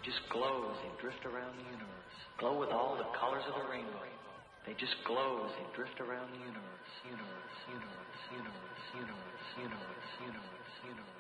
just glow as they drift around the universe. Glow with all the colors of the rainbow. They just glow as they drift around the universe. Universe, universe, universe, universe, universe, universe, universe.